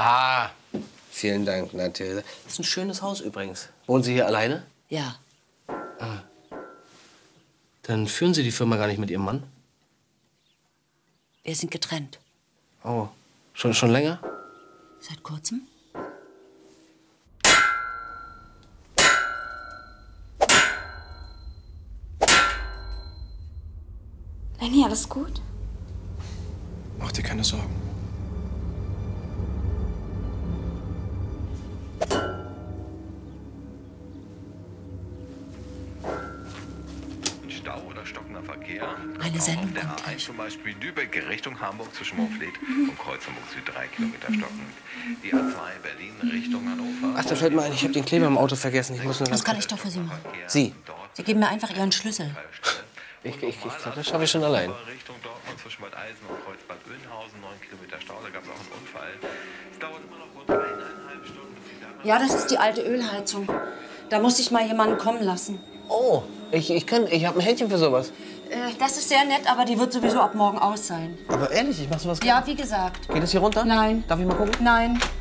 Ah, vielen Dank, Mathilde. Das ist ein schönes Haus übrigens. Wohnen Sie hier alleine? Ja. Ah. Dann führen Sie die Firma gar nicht mit Ihrem Mann? Wir sind getrennt. Oh, schon länger? Seit kurzem? Lenny, alles gut? Mach dir keine Sorgen. Stau oder stockender Verkehr. Eine Sendung auf der kommt A1 gleich. zum Beispiel Lübeck Richtung Hamburg zwischen Moorfleet und Kreuz Hamburg Süd 3 Kilometer stockend. Die A2 Berlin Richtung Hannover. Ach, da fällt mir ein, ich habe den Kleber im Auto vergessen. Ich muss nur Das kann ich doch für Sie machen. Sie? Sie geben mir einfach Ihren Schlüssel. Ich glaube, das schaffe ich schon allein. Richtung Dortmund zwischen Bad Eisen und Kreuzbad Oeynhausen, 9 Kilometer Stau, da gab es auch einen Unfall. Es dauert immer noch rund 1,5 Stunden, bis Sie da... Ja, das ist die alte Ölheizung. Da muss ich mal jemanden kommen lassen. Oh, ich habe ein Händchen für sowas. Das ist sehr nett, aber die wird sowieso ab morgen aus sein. Aber ehrlich, ich mach sowas Ja, wie gesagt. Geht es hier runter? Nein. Darf ich mal gucken? Nein.